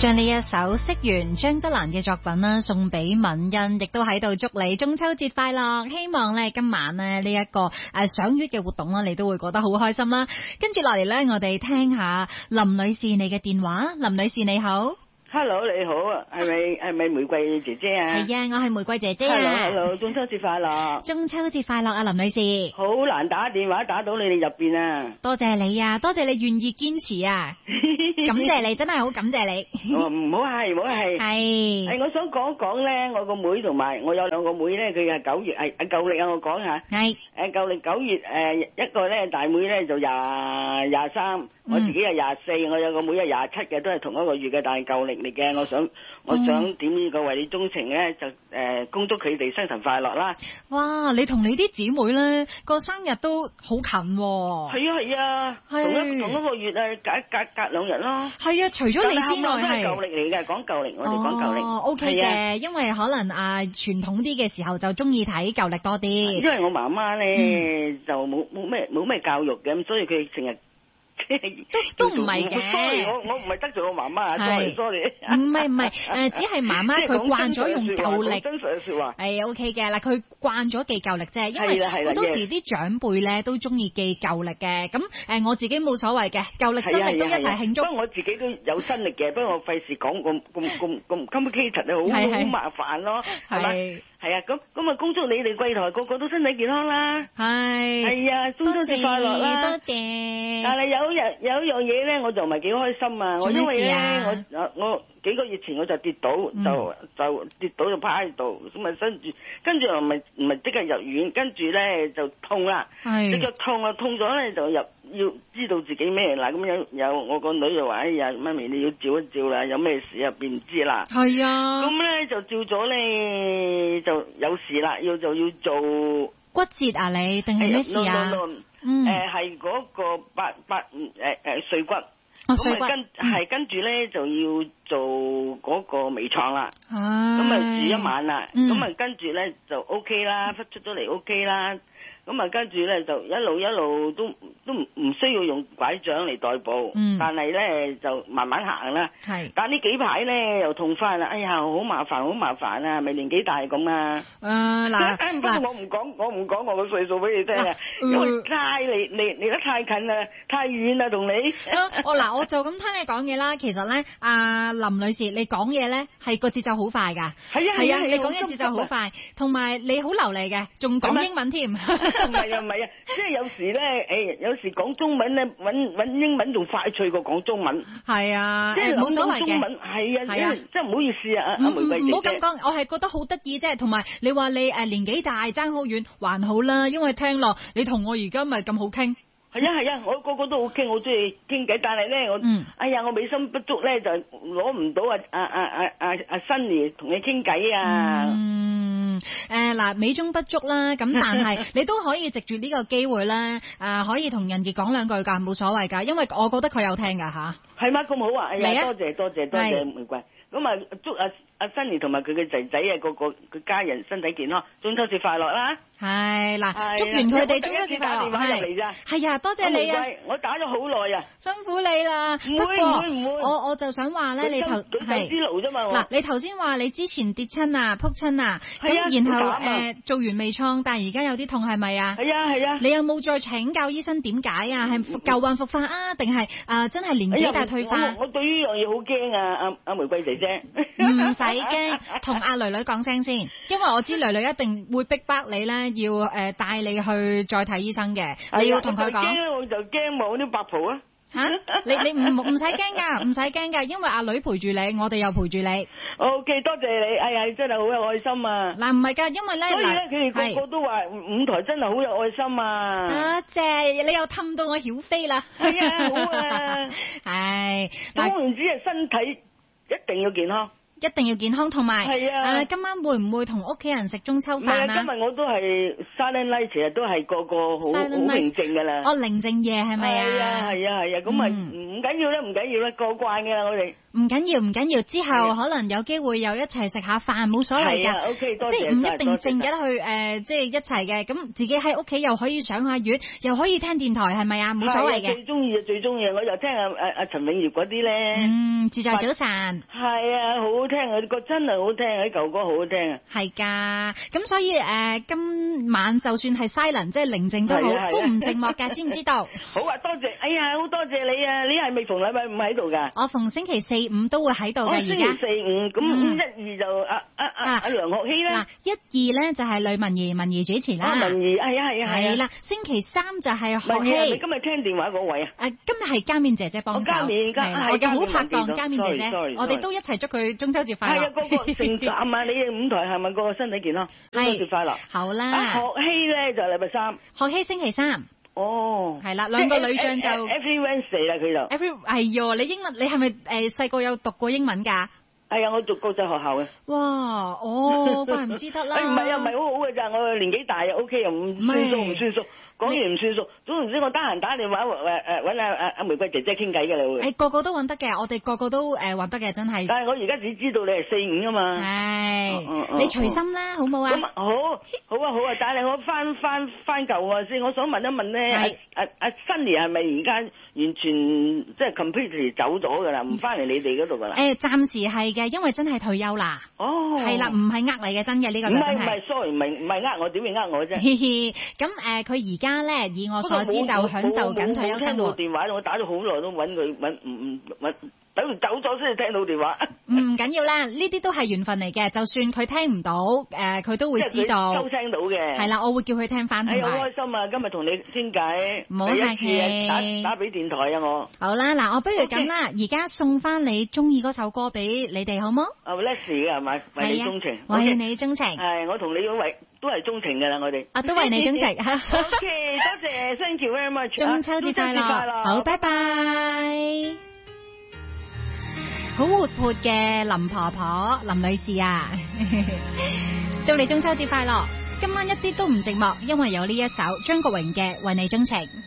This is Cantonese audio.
將呢一首識完張德蘭嘅作品啦，送俾敏欣，亦都喺度祝你中秋節快樂。希望咧今晚咧呢一個賞月嘅活動啦，你都會覺得好開心啦。跟住落嚟咧，我哋聽下林女士你嘅電話。林女士你好。 Hello， 你好啊，係咪玫瑰姐姐啊？ 係啊，我係玫瑰姐姐啊。 Hello， 中秋節快樂！ 中秋節快樂啊，林女士。 好難打電話打到你哋入邊啊！ 多謝你啊，多謝你願意堅持啊，感謝你，真係好感謝你。 唔好係，唔好係。係，我想講講咧，我個妹同埋我有兩個妹咧，佢係9月舊曆啊，我講下。係。舊曆9月一個咧大妹咧就23，我自己係24，我有個妹係27嘅，都係同一個月嘅，但係舊曆嚟嘅。我想點呢個為你鍾情咧，就恭祝佢哋生辰快樂啦！ 哇，你同你啲姊妹咧個生日都好近喎。 係啊，同一個月啊，隔2日咯。係啊，除咗你之外係舊曆嚟嘅，講舊曆，我哋講舊曆。 哦，OK 嘅，因為可能傳統啲嘅時候就中意睇舊曆多啲。因為我媽媽咧就冇咩教育嘅，咁所以佢成日。 都唔係嘅 ，sorry， 我唔係得罪我媽媽啊 ，sorry， 唔係，只係媽媽佢慣咗用舊曆， 真實嘅說話係 OK 嘅嗱，佢慣咗記舊曆啫，因為好多時啲長輩咧都中意記舊曆嘅，咁我自己冇所謂嘅，舊曆新曆都一齊慶祝。 不過我自己都有新曆嘅，不過我費事講咁 complicated 好麻煩咯，係咪？係啊，咁啊，恭祝你哋櫃台個個都身體健康啦！係啊，中秋節快樂啦！ 多謝。 但係有一樣嘢咧，我就唔係幾開心啊！我因為咧，我幾個月前我就跌倒，就跌倒就趴喺度，咁啊跟住又唔係即刻入院，跟住咧就痛啦，隻腳痛啊，痛咗咧就要知道自己咩啦，咁有我個女就話：哎呀，媽咪你要照一照啦，有咩事入邊唔知啦。係啊。咁咧就照咗咧就有事啦，要做骨折啊你定係咩事啊？ 係嗰個碎骨。碎骨。跟住咧就要做嗰個微創啦。咁啊住1晚啦。咁啊跟住咧就 OK 啦，出咗嚟 OK 啦。咁啊，跟住咧就一路都唔需要用拐杖嚟代步，但係咧就慢慢行啦。係，但呢幾排咧又痛翻啦。哎呀，好麻煩啊！咪年紀大咁啊。嗱，不過我唔講我個歲數俾你聽啊，因為離得太近啦，太遠啦同你。 嗱，我就咁聽你講嘢啦。其實咧，阿林女士，你講嘢咧係個節奏好快㗎。係啊，你講嘢節奏好快，同埋你好流利嘅，仲講英文添。 唔係啊，即係有時咧，有時講中文咧，搵英文仲快脆過講中文。係啊，即係冇所謂嘅。中文係啊，真係唔好意思啊，阿玫瑰姐姐。唔好咁講， 我係覺得好得意啫。同埋你話你年紀大爭好遠，還好啦，因為聽落你同我而家咪咁好傾。 係啊，我個個都好傾，我中意傾偈，但係咧我美心不足咧，就攞唔到阿Sunny同你傾偈啊。 嗱，美中不足啦，咁但係你都可以藉住呢個機會咧，可以同人傑講兩句㗎，冇所謂㗎，因為我覺得佢有聽㗎吓。係嗎？咁好啊！哎呀，多謝玫瑰。咁啊，祝阿Sunny同埋佢嘅仔仔啊，個佢家人身體健康，中秋節快樂啦！係嗱，祝願佢哋中秋節快樂。係啊，多謝你啊！我打咗好耐啊，辛苦你啦。唔會，我就想話咧，你頭係嗱，你頭先話你之前跌親啊、撲親啊，咁然後做完微創，但係而家有啲痛係咪啊？係啊。你有冇再請教醫生點解啊？係舊患復發啊，定係真係年紀大退化？我對呢樣嘢好驚啊！阿玫瑰姐姐， 唔使驚，同阿女女講聲先，因為我知女女一定會逼迫你咧。要帶你去再睇醫生嘅，你要同佢講。 我就驚冇啲白袍啊！ 吓，你唔使驚噶，因為阿女陪住你，我哋又陪住你。 OK， 多謝你，哎呀，真係好有愛心啊！嗱， 唔係噶，因為咧， 所以咧，佢哋個個都話舞台真係好有愛心啊！ 多謝，你又氹到我曉飛啦！ 係啊，好啊， 係。 總言之係身體一定要健康。 一定要健康，同埋今晚會唔會同屋企人食中秋飯啊？ 今日我都係 silent night，其實都係個個好寧靜噶啦。 寧靜夜係咪啊？ 係啊，咁啊唔緊要啦，過慣噶啦我哋。 唔緊要，之後可能有機會又一齊食下飯，冇所謂㗎。 OK， 多謝， 即係唔一定正日去即係一齊嘅，咁自己喺屋企又可以上下月，又可以聽電台，係咪啊？冇所謂嘅。 最中意，我又聽阿陳永業嗰啲咧。 自在早晨。 係啊，好好聽啊！啲歌真係好聽，啲舊歌好好聽啊。 係㗎，咁所以今晚就算係 silent， 即係寧靜都好，都唔寂寞㗎，知唔知道？ 好啊，多謝，哎呀，好多謝你啊！你係咪逢禮拜五喺度㗎？ 我逢星期四五都會喺度嘅，而家。星期四五，咁1、2就阿梁學希啦。 嗱，1、2咧就係呂文儀主持啦。 文儀，係啦。 星期3就係學希。 你今日聽電話嗰位啊？ 今日係嘉勉姐姐幫手。 嘉勉， 我嘅好拍檔嘉勉姐姐，我哋都一齊祝佢中秋節快樂。 係啊，個成站啊！你嘅舞台係咪個身體健康？中秋節快樂。 好啦。 學希咧就禮拜3。 學希星期3。 哦， 係啦，兩個女將就 Every Wednesday 啦，佢就。 哎喲，你英文你係咪細個有讀過英文㗎？ 係啊，我讀國際學校嘅。 哇，怪唔知得啦。 唔係啊，唔係好好嘅咋，我年紀大啊 ，OK 又唔算數。講完唔算數，總唔知我得閒打電話揾阿玫瑰姐姐傾偈嘅你會。 個個都揾得嘅，我哋個個都揾得嘅，真係。 但係我而家只知道你係4、5啊嘛。 係，你隨心啦，好冇啊？ 咁好啊！但係我翻舊我先，我想問一問咧，阿Sunny係咪而家完全即係 completely 走咗㗎啦，唔翻嚟你哋嗰度㗎啦？ 暫時係嘅，因為真係退休啦。哦。係啦，唔係你嘅真嘅呢個就真係。 唔係 sorry，唔係我，點會我啫？ 咁佢而家咧，以我所知就享受緊退休生活。 我聽到電話，我打咗好耐都揾佢揾，等佢走咗先至聽到電話。 唔緊要啦，呢啲都係緣分嚟嘅。就算佢聽唔到，佢都會知道。 收聽到嘅。係啦，我會叫佢聽翻。 係好開心啊！今日同你傾偈， 唔好客氣。打俾電台啊！我。 好啦，嗱，我不如咁啦，而家送翻你中意嗰首歌俾你哋，好冇？ Leslie 嘅係咪？為你鍾情。 為你鍾情。 係，我同你都係鍾情㗎啦，我哋。 都為你鍾情。 OK，多謝 ，Thank you very much。 中秋節快樂。好，拜拜。好活潑嘅林婆婆林女士啊，祝你中秋節快樂！今晚一啲都唔寂寞，因為有呢一首張國榮嘅《為你鍾情》。